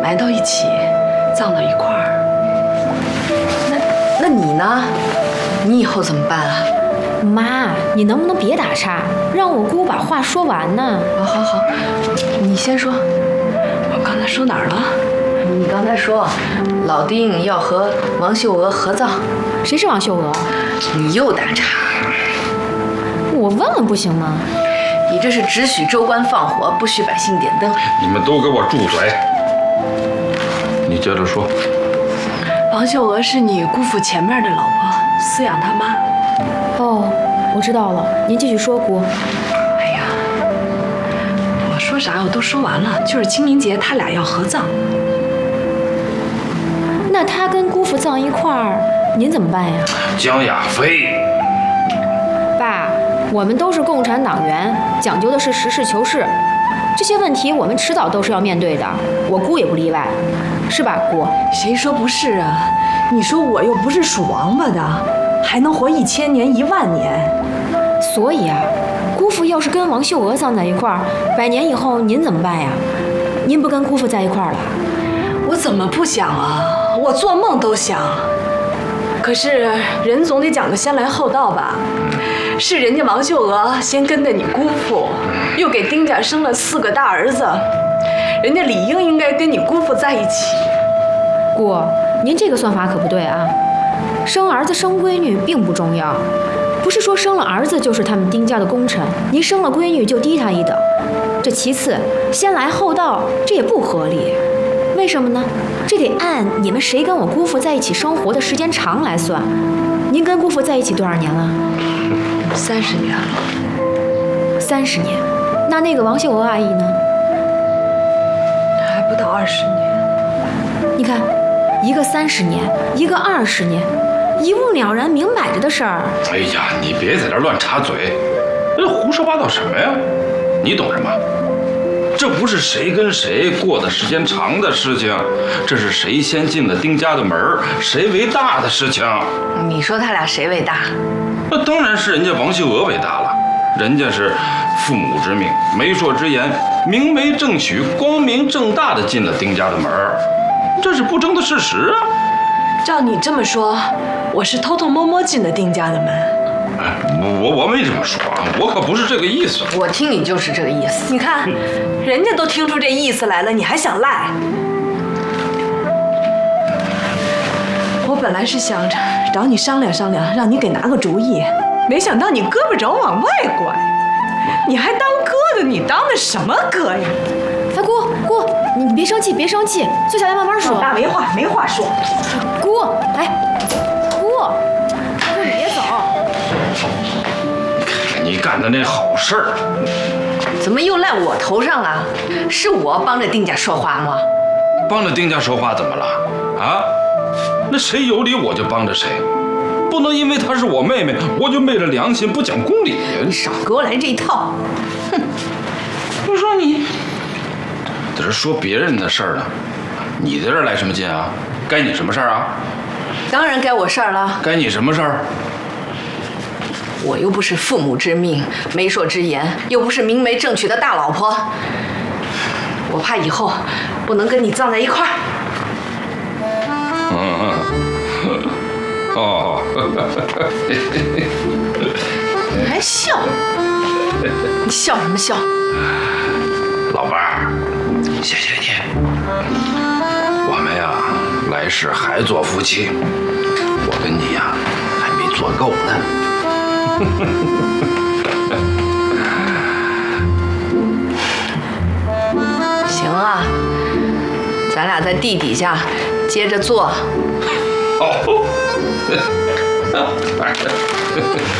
埋到一起，葬到一块儿。那你呢？你以后怎么办啊？ 妈，你能不能别打岔，让我姑把话说完呢？ 好，你先说。我刚才说哪儿了？你刚才说老丁要和王秀娥合葬。 谁是王秀娥？ 你又打岔。 我问问不行吗？ 你这是只许州官放火，不许百姓点灯。 你们都给我住嘴！你接着说。 王秀娥是你姑父前面的老婆，饲养他妈。 哦，我知道了，您继续说，姑。 哎呀，我说啥我都说完了，就是清明节他俩要合葬。 那他跟姑父葬一块儿，您怎么办呀？ 江亚飞， 爸，我们都是共产党员，讲究的是实事求是，这些问题我们迟早都是要面对的，我姑也不例外，是吧，姑？ 谁说不是啊？你说我又不是属王八的，还能活1000年、10000年。 所以啊，姑父要是跟王秀娥葬在一块儿，100年以后您怎么办呀？您不跟姑父在一块儿了？ 我怎么不想啊？我做梦都想。可是人总得讲个先来后到吧？是人家王秀娥先跟着你姑父，又给丁家生了4个大儿子，人家理应该跟你姑父在一起。 姑，您这个算法可不对啊！生儿子生闺女并不重要，不是说生了儿子就是他们丁家的功臣，您生了闺女就低他一等。这其次，先来后到，这也不合理。为什么呢？这得按你们谁跟我姑父在一起生活的时间长来算。您跟姑父在一起多少年了 ？30年了。 30年？那个王秀娥阿姨呢？ 还不到20年。 你看，一个30年，一个20年，一目了然，明摆着的事儿。 哎呀，你别在这乱插嘴，这胡说八道什么呀？你懂什么？这不是谁跟谁过的时间长的事情，这是谁先进了丁家的门，谁为大的事情。 你说他俩谁为大？ 那当然是人家王秀娥为大了，人家是父母之命，媒妁之言，明媒正娶，光明正大的进了丁家的门，这是不争的事实啊。 照你这么说，我是偷偷摸摸进了丁家的门。 哎，我没这么说啊，我可不是这个意思。 我听你就是这个意思。你看，人家都听出这意思来了，你还想赖？我本来是想着找你商量商量，让你给拿个主意，没想到你胳膊肘往外拐，你还当哥的，你当的什么哥呀？ 哎，姑，你别生气，别生气，坐下来慢慢说。 老大没话说。 姑，哎，姑，你别走。 你干的那好事儿， 怎么又赖我头上了？是我帮着丁家说话吗？ 帮着丁家说话怎么了？啊？那谁有理我就帮着谁，不能因为她是我妹妹，我就昧着良心不讲公理。 你少给我来这一套！哼！ 我说你在这说别人的事儿呢，你在这儿来什么劲啊？该你什么事儿啊？ 当然该我事儿了。 该你什么事儿？ 我又不是父母之命、媒妁之言，又不是明媒正娶的大老婆，我怕以后不能跟你葬在一块儿。 哦， 你还笑？你笑什么笑？ 老伴儿，谢谢你。我们呀，来世还做夫妻，我跟你呀还没做够呢。 行啊，咱俩在地底下接着做。 好。